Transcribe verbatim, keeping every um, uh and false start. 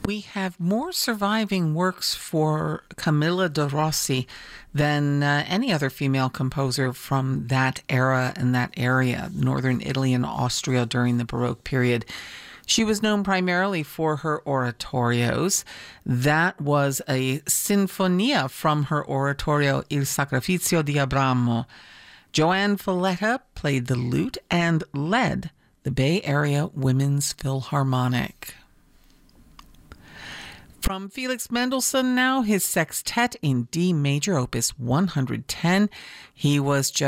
We have more surviving works for Camilla de Rossi than uh, any other female composer from that era and that area, northern Italy and Austria during the Baroque period. She was known primarily for her oratorios. That was a sinfonia from her oratorio Il Sacrificio di Abramo. Joanne Valletta played the lute and led the Bay Area Women's Philharmonic. From Felix Mendelssohn now, his sextet in D major, opus one hundred ten. He was just